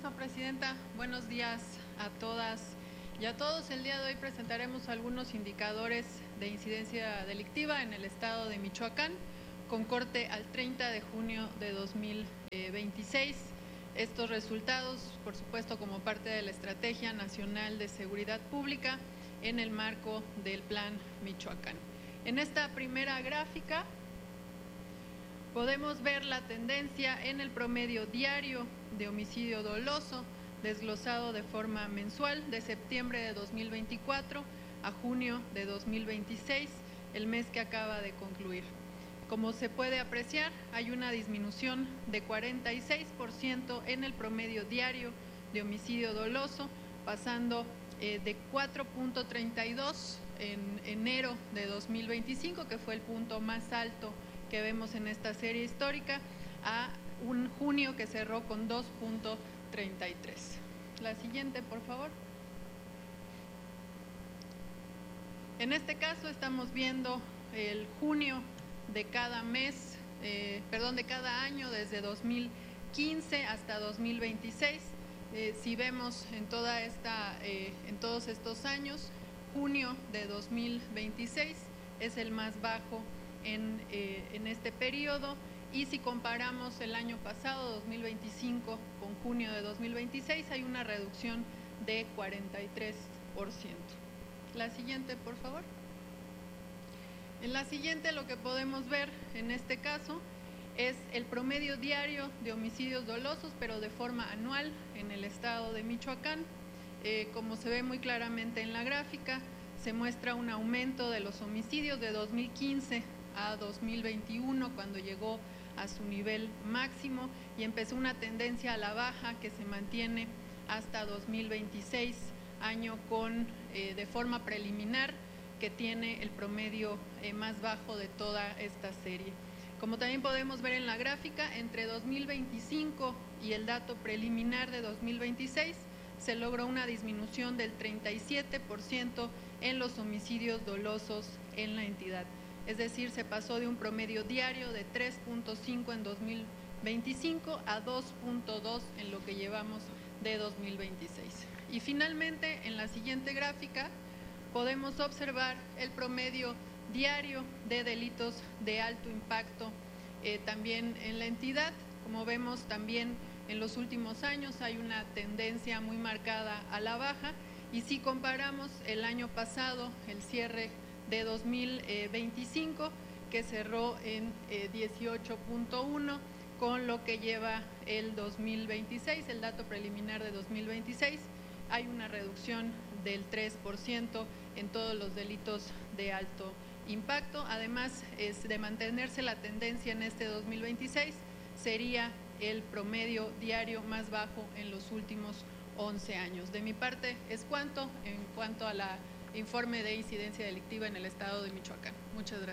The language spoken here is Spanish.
permiso, Presidenta. Buenos días a todas y a todos. El día de hoy presentaremos algunos indicadores de incidencia delictiva en el estado de Michoacán, con corte al 30 de junio de 2026. Estos resultados, por supuesto, como parte de la Estrategia Nacional de Seguridad Pública en el marco del Plan Michoacán. En esta primera gráfica podemos ver la tendencia en el promedio diario de homicidio doloso, desglosado de forma mensual de septiembre de 2024 a junio de 2026, el mes que acaba de concluir. Como se puede apreciar, hay una disminución de 46% en el promedio diario de homicidio doloso, pasando de 4.32 en enero de 2025, que fue el punto más alto que vemos en esta serie histórica, a un junio que cerró con 2.33. La siguiente, por favor. En este caso estamos viendo el junio de cada mes, de cada año, desde 2015 hasta 2026. Si vemos en todos estos años, junio de 2026 es el más bajo en este periodo, y si comparamos el año pasado, 2025, con junio de 2026, hay una reducción de 43%. La siguiente, por favor. En la siguiente, lo que podemos ver en este caso es el promedio diario de homicidios dolosos, pero de forma anual en el estado de Michoacán. Como se ve muy claramente en la gráfica, se muestra un aumento de los homicidios de 2015 a 2021, cuando llegó a su nivel máximo, y empezó una tendencia a la baja que se mantiene hasta 2026, año de forma preliminar, que tiene el promedio más bajo de toda esta serie. Como también podemos ver en la gráfica, entre 2025 y el dato preliminar de 2026, se logró una disminución del 37% en los homicidios dolosos en la entidad. Es decir, se pasó de un promedio diario de 3.5 en 2025 a 2.2 en lo que llevamos de 2026. Y finalmente, en la siguiente gráfica, podemos observar el promedio diario de delitos de alto impacto también en la entidad. Como vemos, también en los últimos años hay una tendencia muy marcada a la baja, y si comparamos el año pasado, el cierre de 2025, que cerró en 18.1, con lo que lleva el 2026, el dato preliminar de 2026, hay una reducción del 3% en todos los delitos de alto impacto. Además, de mantenerse la tendencia en este 2026, sería el promedio diario más bajo en los últimos 11 años. De mi parte es cuanto en cuanto a la informe de incidencia delictiva en el estado de Michoacán. Muchas gracias.